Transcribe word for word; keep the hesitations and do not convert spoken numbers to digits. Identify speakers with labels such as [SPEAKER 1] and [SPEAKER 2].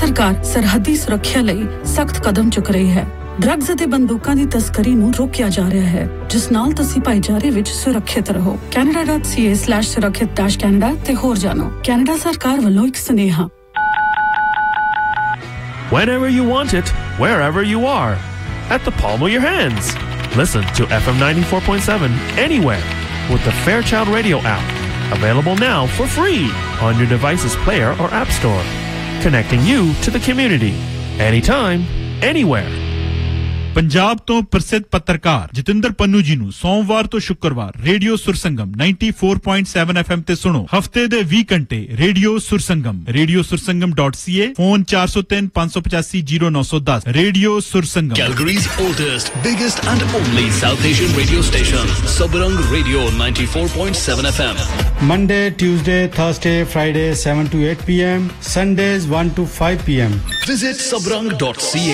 [SPEAKER 1] सरकार सरहदी सुरक्षा ਲਈ सख्त कदम चुक रही है ड्रग्स ਅਤੇ ਬੰਦੂਕਾਂ ਦੀ ਤਸਕਰੀ ਨੂੰ ਰੋਕਿਆ ਜਾ ਰਿਹਾ ਹੈ ਜਿਸ ਨਾਲ ਤੁਸੀਂ ਭਾਈਚਾਰੇ ਵਿੱਚ ਸੁਰੱਖਿਅਤ ਰਹੋ canada dot c a slash surakshit dash canada ਤੇ ਹੋਰ ਜਾਣੋ ਕੈਨੇਡਾ ਸਰਕਾਰ ਵੱਲੋਂ ਇੱਕ ਸੁਨੇਹਾ
[SPEAKER 2] Whenever you want it, wherever you are, at the palm of your hands. Listen to F M ninety-four point seven anywhere with the Fairchild Radio app. Available now for free on your device's player or app store. Connecting you to the community. Anytime, anywhere.
[SPEAKER 3] Punjab तो प्रसिद्ध पत्रकार जितेंद्र पन्नू जी नु सोमवार तो शुक्रवार radio Sursangam ninety-four point seven F M ते सुनो हफ्ते दे बीस घंटे radio Sursangam radio Sursangam dot c a phone four oh three five eight five zero nine one zero radio Sursangam
[SPEAKER 4] Calgary's oldest biggest and only South Asian radio station Sabarang Radio ninety-four point seven F M
[SPEAKER 5] Monday Tuesday Thursday Friday seven to eight p m Sundays one to five p m
[SPEAKER 4] Visit sabarang dot c a